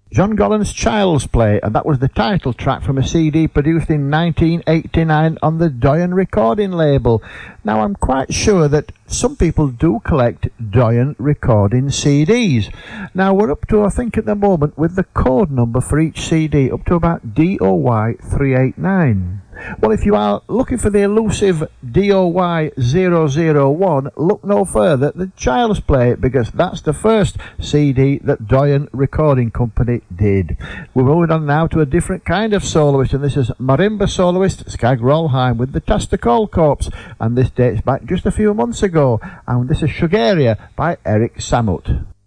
John Gollan's Child's Play, and that was the title track from a CD produced in 1989 on the Doyen recording label. Now, I'm quite sure that some people do collect Doyen recording CDs. Now, we're up to, I think at the moment, with the code number for each CD, up to about DOY 389. Well, if you are looking for the elusive DOY 001, look no further than Child's Play, because that's the first CD that Doyen Recording Company did. We're moving on now to a different kind of soloist, and this is marimba soloist Skag Rolheim with the Tastakol Corps, and this dates back just a few months ago, and this is Sugaria by Eric Samut.